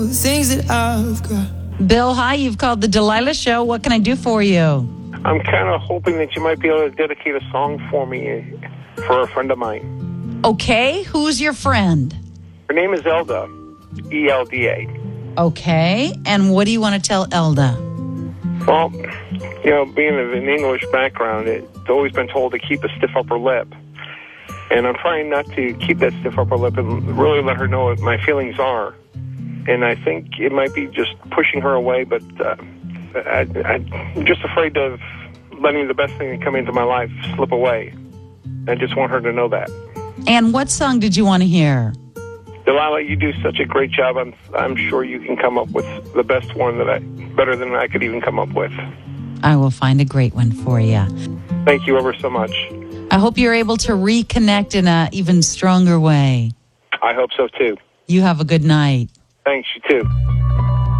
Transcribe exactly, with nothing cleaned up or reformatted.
Things that I've got. Bill, hi, you've called the Delilah Show. What can I do for you? I'm kind of hoping that you might be able to dedicate a song for me for a friend of mine. Okay, who's your friend? Her name is Elda, E L D A. Okay, and what do you want to tell Elda? Well, you know, being of an English background, it's always been told to keep a stiff upper lip. And I'm trying not to keep that stiff upper lip and really let her know what my feelings are. And I think it might be just pushing her away, but uh, I, I'm just afraid of letting the best thing that come into my life slip away. I just want her to know that. And what song did you want to hear? Delilah, you do such a great job. I'm, I'm sure you can come up with the best one that I, better than I could even come up with. I will find a great one for you. Thank you ever so much. I hope you're able to reconnect in an even stronger way. I hope so, too. You have a good night. Thanks, you too.